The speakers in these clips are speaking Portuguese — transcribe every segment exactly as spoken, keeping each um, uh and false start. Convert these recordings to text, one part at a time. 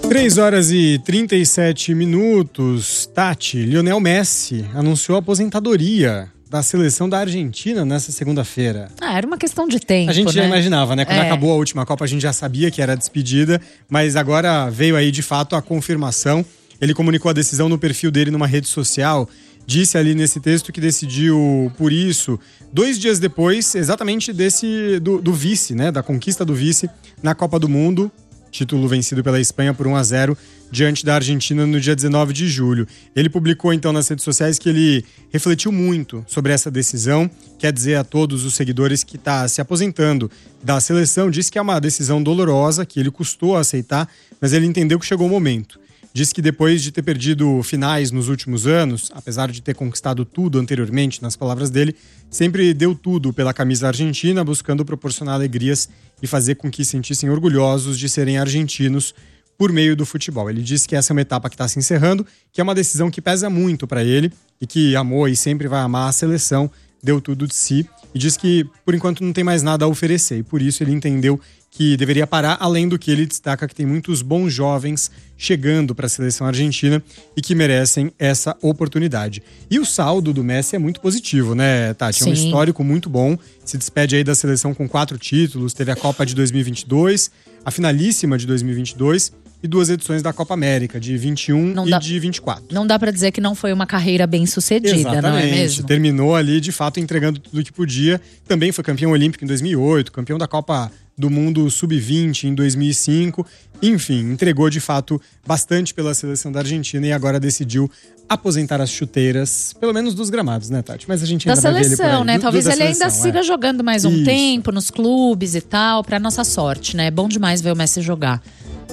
três horas e trinta e sete minutos. Tati, Lionel Messi anunciou a aposentadoria da seleção da Argentina nessa segunda-feira. Ah, era uma questão de tempo, A gente né? já imaginava, né? Quando É. acabou a última Copa, a gente já sabia que era despedida, mas agora veio aí, de fato, a confirmação. Ele comunicou a decisão no perfil dele numa rede social, disse ali nesse texto que decidiu por isso, dois dias depois, exatamente desse do, do vice, né? Da conquista do vice na Copa do Mundo, título vencido pela Espanha por um a zero diante da Argentina no dia dezenove de julho. Ele publicou então nas redes sociais que ele refletiu muito sobre essa decisão, quer dizer a todos os seguidores que está se aposentando da seleção, disse que é uma decisão dolorosa, que ele custou a aceitar, mas ele entendeu que chegou o momento. Diz que depois de ter perdido finais nos últimos anos, apesar de ter conquistado tudo anteriormente, nas palavras dele, sempre deu tudo pela camisa argentina, buscando proporcionar alegrias e fazer com que se sentissem orgulhosos de serem argentinos por meio do futebol. Ele disse que essa é uma etapa que está se encerrando, que é uma decisão que pesa muito para ele e que amou e sempre vai amar a seleção, deu tudo de si e diz que por enquanto não tem mais nada a oferecer e por isso ele entendeu que deveria parar, além do que ele destaca que tem muitos bons jovens chegando para a seleção argentina e que merecem essa oportunidade. E o saldo do Messi é muito positivo, né, Tati? É um Sim. histórico muito bom. Se despede aí da seleção com quatro títulos, teve a Copa de dois mil e vinte e dois, a finalíssima de dois mil e vinte e dois e duas edições da Copa América, de vinte e um Não e dá- de vinte e quatro. Não dá pra dizer que não foi uma carreira bem sucedida, Exatamente. não é mesmo? Terminou ali, de fato, entregando tudo que podia. Também foi campeão olímpico em dois mil e oito, campeão da Copa do Mundo sub vinte em dois mil e cinco. Enfim, entregou, de fato, bastante pela seleção da Argentina e agora decidiu aposentar as chuteiras, pelo menos dos gramados, né, Tati? Mas a gente Da ainda vai ver ele por seleção, aí. né? Do- Talvez do da ele ainda seleção, siga é. jogando mais um Isso. tempo nos clubes e tal, pra nossa sorte, né? É bom demais ver o Messi jogar.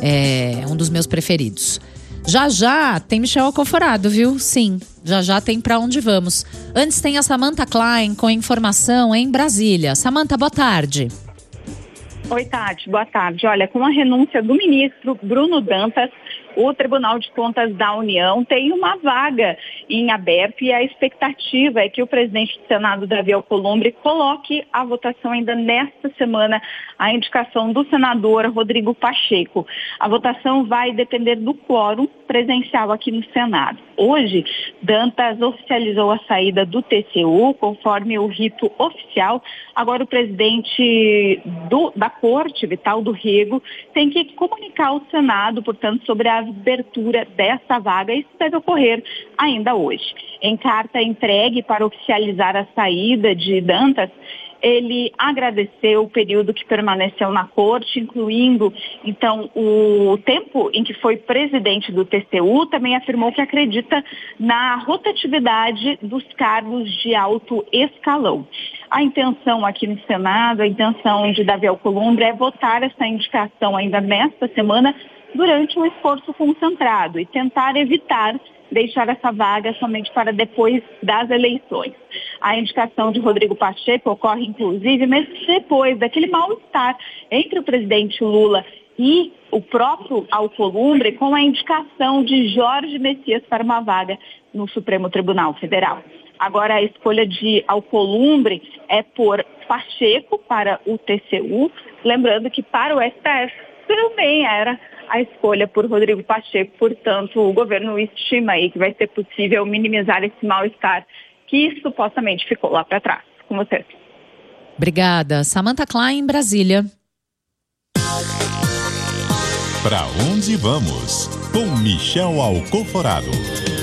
É um dos meus preferidos. Já já tem Michel Alcoforado, viu? Sim, já já tem Pra Onde Vamos. Antes tem a Samantha Klein com informação em Brasília. Samantha, boa tarde. Oi, Tati, boa tarde. Olha, com a renúncia do ministro Bruno Dantas, o Tribunal de Contas da União tem uma vaga em aberto e a expectativa é que o presidente do Senado, Davi Alcolumbre, coloque à votação ainda nesta semana a indicação do senador Rodrigo Pacheco. A votação vai depender do quórum presencial aqui no Senado. Hoje, Dantas oficializou a saída do T C U, conforme o rito oficial. Agora o presidente do, da Corte, Vital do Rego, tem que comunicar ao Senado, portanto, sobre a abertura dessa vaga. Isso deve ocorrer ainda hoje. Em carta entregue para oficializar a saída de Dantas, ele agradeceu o período que permaneceu na corte, incluindo, então, o tempo em que foi presidente do T C U, também afirmou que acredita na rotatividade dos cargos de alto escalão. A intenção aqui no Senado, a intenção de Davi Alcolumbre é votar essa indicação ainda nesta semana durante um esforço concentrado e tentar evitar deixar essa vaga somente para depois das eleições. A indicação de Rodrigo Pacheco ocorre, inclusive, mesmo depois daquele mal-estar entre o presidente Lula e o próprio Alcolumbre com a indicação de Jorge Messias para uma vaga no Supremo Tribunal Federal. Agora, a escolha de Alcolumbre é por Pacheco para o T C U, lembrando que para o S T F também era a escolha por Rodrigo Pacheco. Portanto, o governo estima aí que vai ser possível minimizar esse mal-estar que supostamente ficou lá para trás. Com vocês. Obrigada. Samantha Klein, em Brasília. Pra Onde Vamos? Com Michel Alcoforado.